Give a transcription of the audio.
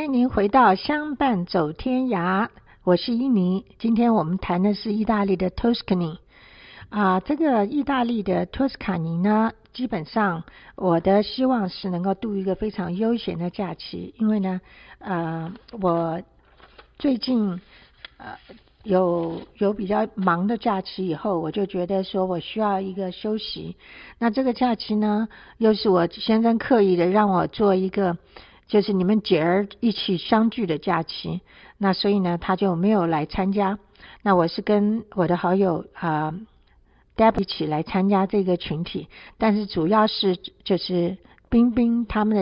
欢迎您回到相伴走天涯，我是伊妮。今天我们谈的是意大利的 Tuscany 这个意大利的托斯卡尼呢，基本上我的希望是能够度一个非常悠闲的假期，因为呢我最近有比较忙的假期以后，我就觉得说我需要一个休息。那这个假期呢，又是我先生刻意的让我做一个就是你们姐儿一起相聚的假期，那所以呢他就没有来参加。那我是跟我的好友Deb 一起来参加这个群体，但是主要是就是冰冰他们的